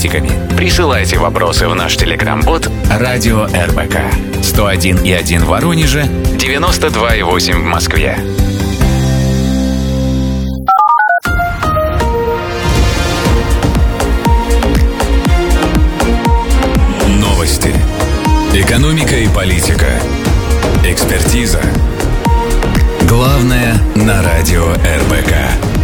аналитиками. Присылайте вопросы в наш телеграм-бот «Радио РБК». 101,1 в Воронеже, 92,8 в Москве. Новости. Экономика и политика. Экспертиза. Главное на радио РБК.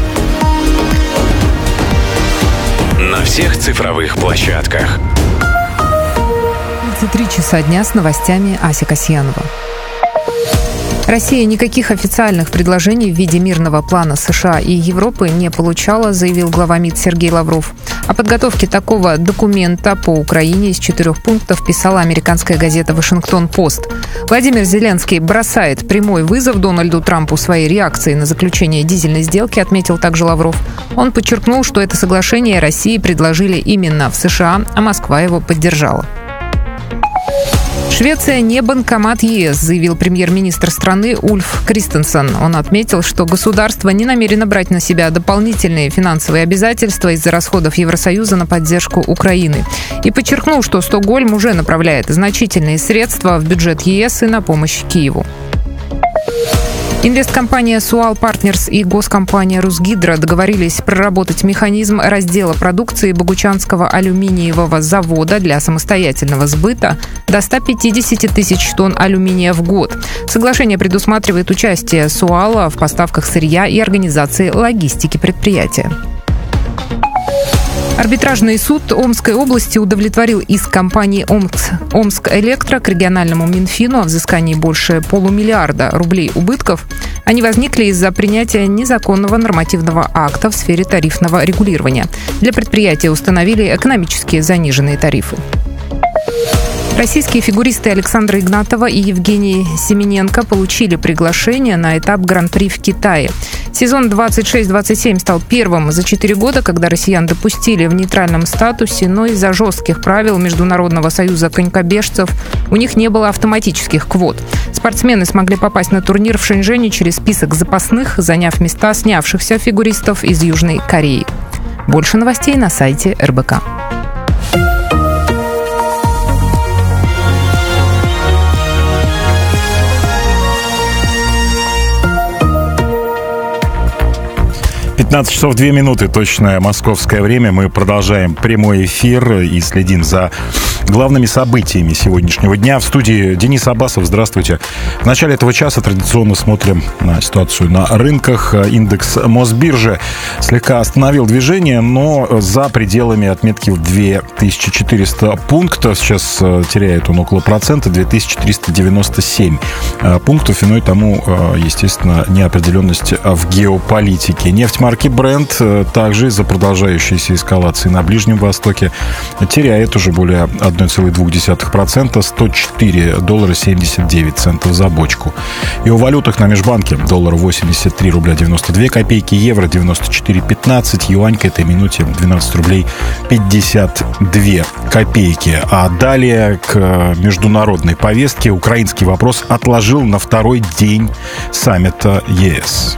На всех цифровых площадках. 23 часа дня с новостями. Ася Касьянова. Россия никаких официальных предложений в виде мирного плана США и Европы не получала, заявил глава МИД Сергей Лавров. О подготовке такого документа по Украине из 4 пунктов писала американская газета «Вашингтон-Пост». Владимир Зеленский бросает прямой вызов Дональду Трампу своей реакцией на заключение дизельной сделки, отметил также Лавров. Он подчеркнул, что это соглашение России предложили именно в США, а Москва его поддержала. Швеция не банкомат ЕС, заявил премьер-министр страны Ульф Кристенсен. Он отметил, что государство не намерено брать на себя дополнительные финансовые обязательства из-за расходов Евросоюза на поддержку Украины. И подчеркнул, что Стокгольм уже направляет значительные средства в бюджет ЕС и на помощь Киеву. Инвесткомпания «Суал Партнерс» и госкомпания «Русгидро» договорились проработать механизм раздела продукции Богучанского алюминиевого завода для самостоятельного сбыта до 150 тысяч тонн алюминия в год. Соглашение предусматривает участие «Суала» в поставках сырья и организации логистики предприятия. Арбитражный суд Омской области удовлетворил иск компании «Омскэлектро» к региональному Минфину о взыскании больше полумиллиарда рублей убытков. Они возникли из-за принятия незаконного нормативного акта в сфере тарифного регулирования. Для предприятия установили экономически заниженные тарифы. Российские фигуристы Александра Игнатова и Евгений Семененко получили приглашение на этап Гран-при в Китае. Сезон 26-27 стал первым за 4 года, когда россиян допустили в нейтральном статусе, но из-за жестких правил Международного союза конькобежцев у них не было автоматических квот. Спортсмены смогли попасть на турнир в Шэньчжэне через список запасных, заняв места снявшихся фигуристов из Южной Кореи. Больше новостей на сайте РБК. «15 часов 2 минуты, точное московское время». Мы продолжаем прямой эфир и следим за главными событиями сегодняшнего дня. В студии Денис Абасов. Здравствуйте. В начале этого часа традиционно смотрим на ситуацию на рынках. Индекс Мосбиржи слегка остановил движение, но за пределами отметки в 2400 пунктов. Сейчас теряет он около процента, 2397 пунктов. Виной тому, естественно, неопределенность в геополитике. Нефть марки Brent также из-за продолжающейся эскалации на Ближнем Востоке теряет уже более 1,2%, $104.79 за бочку. И о валютах на межбанке. Доллар 83 рубля 92 копейки, евро 94.15, юань к этой минуте 12 рублей 52 копейки. А далее к международной повестке. Украинский вопрос отложил на второй день саммита ЕС.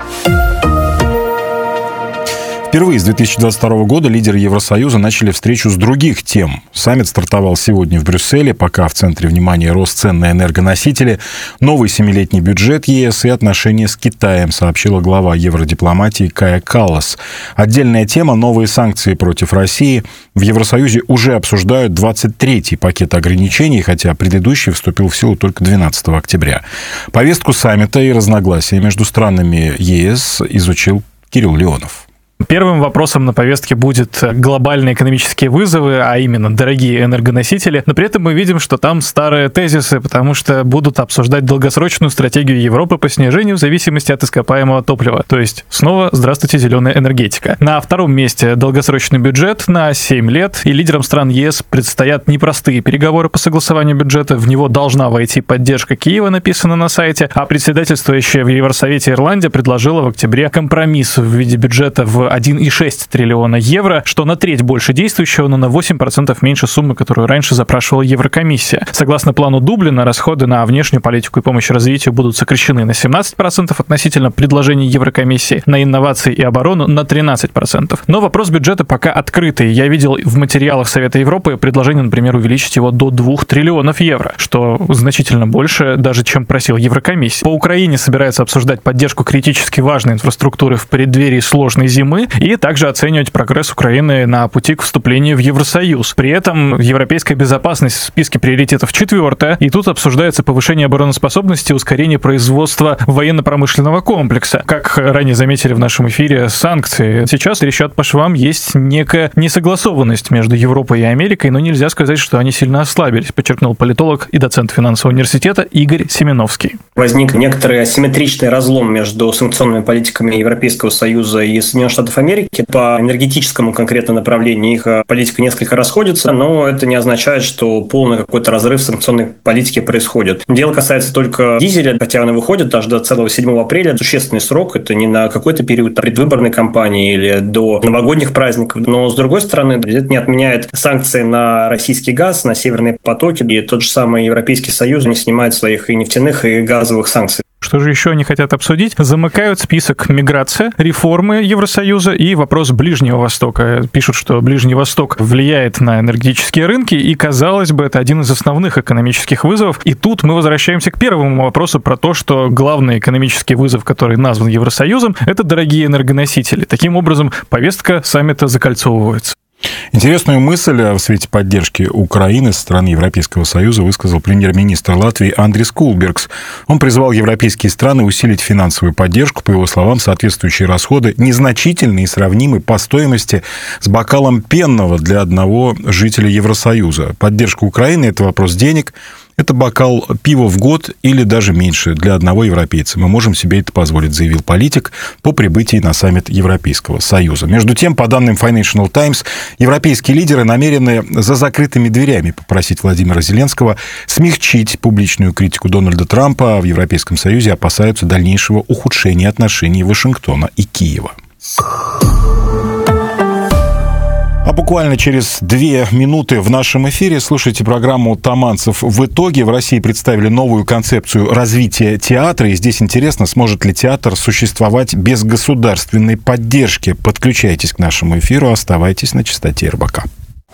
Впервые с 2022 года лидеры Евросоюза начали встречу с других тем. Саммит стартовал сегодня в Брюсселе, пока в центре внимания рост цен на энергоносители, новый 7-летний бюджет ЕС и отношения с Китаем, сообщила глава евродипломатии Кая Каллас. Отдельная тема – новые санкции против России. В Евросоюзе уже обсуждают 23-й пакет ограничений, хотя предыдущий вступил в силу только 12 октября. Повестку саммита и разногласия между странами ЕС изучил Кирилл Леонов. Первым вопросом на повестке будет глобальные экономические вызовы, а именно дорогие энергоносители. Но при этом мы видим, что там старые тезисы, потому что будут обсуждать долгосрочную стратегию Европы по снижению зависимости от ископаемого топлива. То есть снова здравствуйте, зеленая энергетика. На втором месте долгосрочный бюджет на 7 лет. И лидерам стран ЕС предстоят непростые переговоры по согласованию бюджета. В него должна войти поддержка Киева, написано на сайте. А председательствующая в Евросовете Ирландия предложила в октябре компромисс в виде бюджета в 1,6 триллиона евро, что на треть больше действующего, но на 8% меньше суммы, которую раньше запрашивала Еврокомиссия. Согласно плану Дублина, расходы на внешнюю политику и помощь развитию будут сокращены на 17% относительно предложений Еврокомиссии, на инновации и оборону на 13%. Но вопрос бюджета пока открытый. Я видел в материалах Совета Европы предложение, например, увеличить его до 2 триллионов евро, что значительно больше даже, чем просил Еврокомиссия. По Украине собирается обсуждать поддержку критически важной инфраструктуры в преддверии сложной зимы и также оценивать прогресс Украины на пути к вступлению в Евросоюз. При этом европейская безопасность в списке приоритетов 4-я, и тут обсуждается повышение обороноспособности и ускорение производства военно-промышленного комплекса. Как ранее заметили в нашем эфире, санкции сейчас трещат по швам, есть некая несогласованность между Европой и Америкой, но нельзя сказать, что они сильно ослабились, подчеркнул политолог и доцент финансового университета Игорь Семеновский. Возник некоторый асимметричный разлом между санкционными политиками Европейского Союза и Соединенных Штатов Америки. По энергетическому конкретно направлению их политика несколько расходится, но это не означает, что полный какой-то разрыв санкционной политики происходит. Дело касается только дизеля, хотя он и выходит аж до целого 7 апреля. Существенный срок, это не на какой-то период предвыборной кампании или до новогодних праздников. Но, с другой стороны, это не отменяет санкции на российский газ, на северные потоки, и тот же самый Европейский Союз не снимает своих и нефтяных, и газовых санкций. Что же еще они хотят обсудить? Замыкают список миграция, реформы Евросоюза и вопрос Ближнего Востока. Пишут, что Ближний Восток влияет на энергетические рынки, и, казалось бы, это один из основных экономических вызовов. И тут мы возвращаемся к первому вопросу про то, что главный экономический вызов, который назван Евросоюзом, это дорогие энергоносители. Таким образом, повестка саммита закольцовывается. Интересную мысль в свете поддержки Украины со стороны Европейского Союза высказал премьер-министр Латвии Андрис Кулбергс. Он призвал европейские страны усилить финансовую поддержку. По его словам, соответствующие расходы незначительны и сравнимы по стоимости с бокалом пенного для одного жителя Евросоюза. Поддержка Украины – это вопрос денег. Это бокал пива в год или даже меньше для одного европейца. Мы можем себе это позволить, заявил политик по прибытии на саммит Европейского Союза. Между тем, по данным Financial Times, европейские лидеры намерены за закрытыми дверями попросить Владимира Зеленского смягчить публичную критику Дональда Трампа. В Европейском Союзе опасаются дальнейшего ухудшения отношений Вашингтона и Киева. А буквально через 2 минуты в нашем эфире слушайте программу «Таманцев в итоге». В России представили новую концепцию развития театра. И здесь интересно, сможет ли театр существовать без государственной поддержки. Подключайтесь к нашему эфиру, оставайтесь на частоте РБК.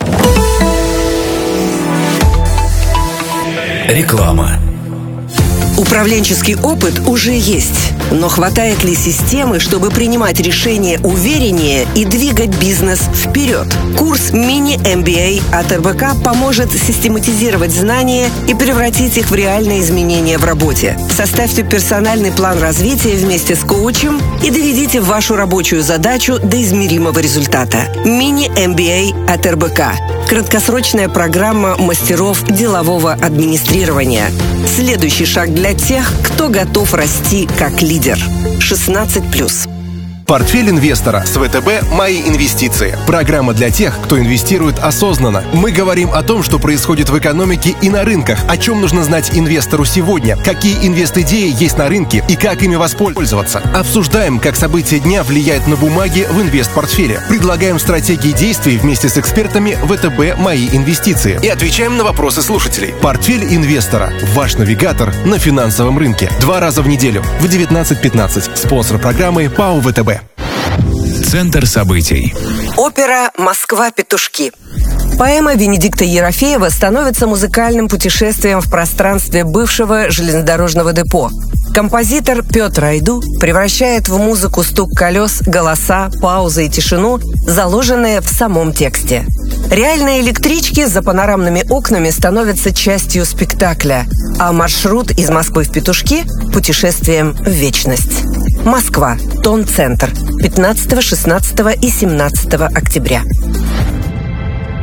Реклама. Управленческий опыт уже есть, но хватает ли системы, чтобы принимать решения увереннее и двигать бизнес вперед? Курс мини-MBA от РБК поможет систематизировать знания и превратить их в реальные изменения в работе. Составьте персональный план развития вместе с коучем и доведите вашу рабочую задачу до измеримого результата. Мини-MBA от РБК. Краткосрочная программа мастеров делового администрирования. Следующий шаг для тех, кто готов расти как лидер. 16+. Портфель инвестора с ВТБ «Мои инвестиции». Программа для тех, кто инвестирует осознанно. Мы говорим о том, что происходит в экономике и на рынках, о чем нужно знать инвестору сегодня, какие инвест-идеи есть на рынке и как ими воспользоваться. Обсуждаем, как события дня влияют на бумаги в инвест-портфеле. Предлагаем стратегии действий вместе с экспертами ВТБ «Мои инвестиции». И отвечаем на вопросы слушателей. Портфель инвестора. Ваш навигатор на финансовом рынке. 2 раза в неделю в 19:15. Спонсор программы ПАО ВТБ. Центр событий. Опера «Москва-петушки». Поэма Венедикта Ерофеева становится музыкальным путешествием в пространстве бывшего железнодорожного депо. Композитор Петр Айду превращает в музыку стук колес, голоса, паузы и тишину, заложенные в самом тексте. Реальные электрички за панорамными окнами становятся частью спектакля, а маршрут из Москвы в Петушки – путешествием в вечность. Москва. Тон-центр. 15, 16 и 17 октября.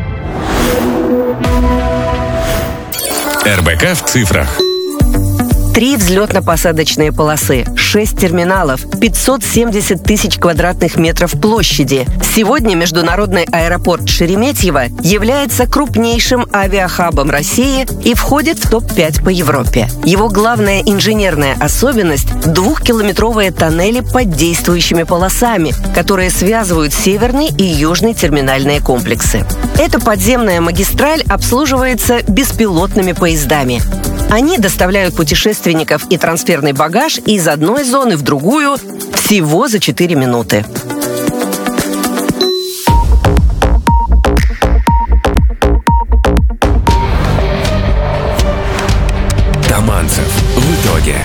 РБК в цифрах. 3 взлетно-посадочные полосы, 6 терминалов, 570 тысяч квадратных метров площади. Сегодня международный аэропорт Шереметьево является крупнейшим авиахабом России и входит в топ-5 по Европе. Его главная инженерная особенность – 2-километровые тоннели под действующими полосами, которые связывают северный и южный терминальные комплексы. Эта подземная магистраль обслуживается беспилотными поездами. Они доставляют путешественников и трансферный багаж из одной зоны в другую всего за 4 минуты. Таманцев. В итоге.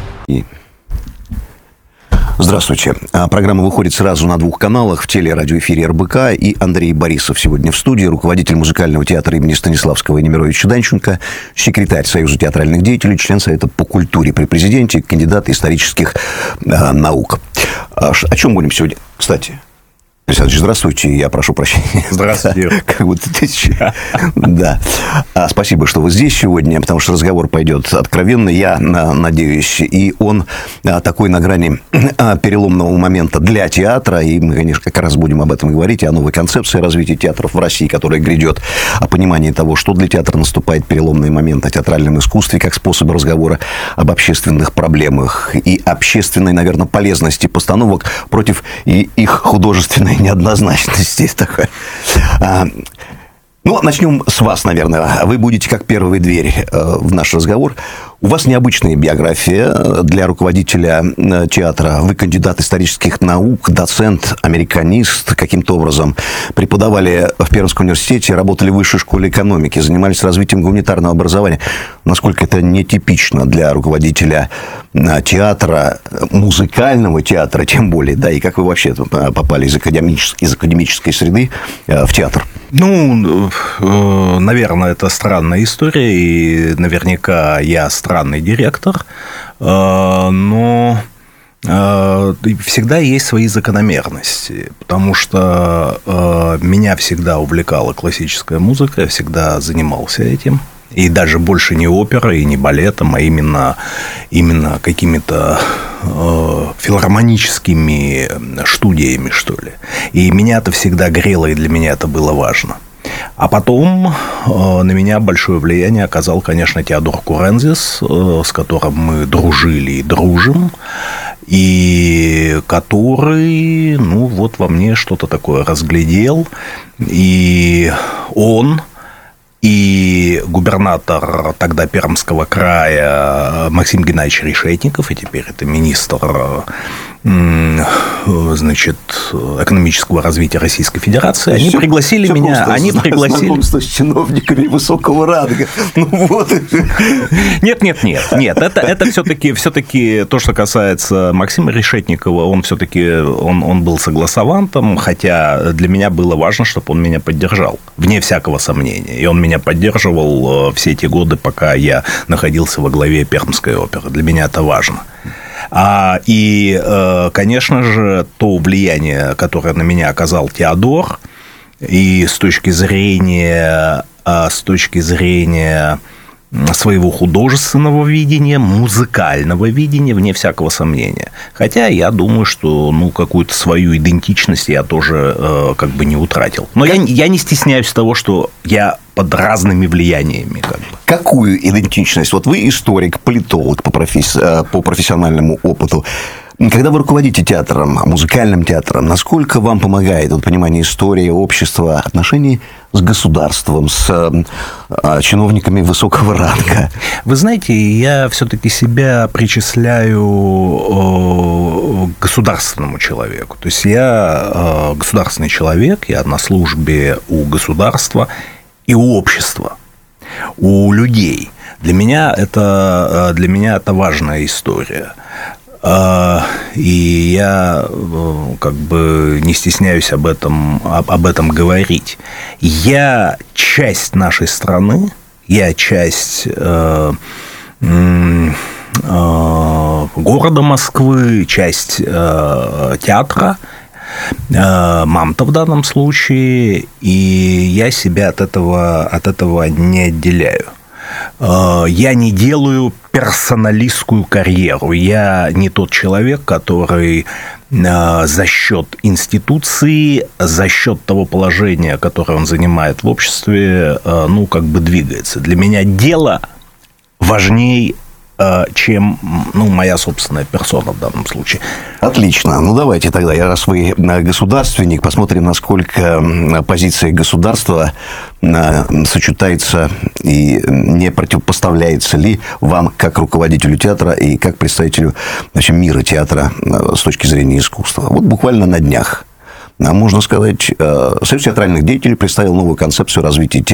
Здравствуйте. Программа выходит сразу на 2 каналах: в телерадиоэфире РБК, и Андрей Борисов сегодня в студии, руководитель музыкального театра имени Станиславского и Немировича Данченко, секретарь Союза театральных деятелей, член Совета по культуре при президенте, кандидат исторических наук. О чем будем сегодня? Кстати, Александр, здравствуйте, я прошу прощения. Здравствуйте. Как будто ты... Да. Спасибо, что вы здесь сегодня, потому что разговор пойдет откровенно, я надеюсь, и он такой на грани переломного момента для театра, и мы, конечно, как раз будем об этом говорить, о новой концепции развития театров в России, которая грядет, о понимании того, что для театра наступает переломный момент, о театральном искусстве как способе разговора об общественных проблемах и общественной, наверное, полезности постановок против их художественной неоднозначности такой. Ну, начнем с вас, наверное. Вы будете как первая дверь в наш разговор. У вас необычная биография для руководителя театра. Вы кандидат исторических наук, доцент, американист. Каким-то образом преподавали в Пермском университете, работали в высшей школе экономики, занимались развитием гуманитарного образования. Насколько это нетипично для руководителя театра, музыкального театра, тем более, да, и как вы вообще попали из академической среды в театр? Ну, наверное, это странная история, и наверняка я странный директор, но всегда есть свои закономерности, потому что меня всегда увлекала классическая музыка, я всегда занимался этим. И даже больше не оперой, и не балетом, а именно какими-то филармоническими студиями, что ли. И меня это всегда грело, и для меня это было важно. А потом на меня большое влияние оказал, конечно, Теодор Курензис, с которым мы дружили и дружим, и который, ну, вот во мне что-то такое разглядел, и он... И губернатор тогда Пермского края Максим Геннадьевич Решетников, и теперь это министр, значит, экономического развития Российской Федерации, они пригласили меня... Знакомство с чиновниками высокого ранга. Ну вот. Нет, это все-таки то, что касается Максима Решетникова, он все-таки он был согласовантом, хотя для меня было важно, чтобы он меня поддержал, вне всякого сомнения. И он меня поддерживал все эти годы, пока я находился во главе Пермской оперы. Для меня это важно. И, конечно же, то влияние, которое на меня оказал Теодор, и с точки зрения своего художественного видения, музыкального видения, вне всякого сомнения. Хотя я думаю, что какую-то свою идентичность я тоже как бы не утратил. Но я не стесняюсь того, что я под разными влияниями. Как бы. Какую идентичность? Вот вы историк, политолог по профессиональному опыту. Когда вы руководите театром, музыкальным театром, насколько вам помогает понимание истории, общества, отношений с государством, с чиновниками высокого ранга? Вы знаете, я все-таки себя причисляю к государственному человеку. То есть я государственный человек, я на службе у государства и у общества, у людей. Для меня это важная история. И я как бы не стесняюсь об этом говорить. Я часть нашей страны, я часть города Москвы, часть театра, Мамонта в данном случае, и я себя от этого не отделяю. Я не делаю персоналистскую карьеру. Я не тот человек, который за счет институции, за счет того положения, которое он занимает в обществе, двигается. Для меня дело важнее, чем моя собственная персона в данном случае. Отлично. Давайте тогда, раз вы государственник, посмотрим, насколько позиция государства сочетается и не противопоставляется ли вам как руководителю театра и как представителю мира театра с точки зрения искусства. Буквально на днях, можно сказать, Союз театральных деятелей представил новую концепцию развития театра.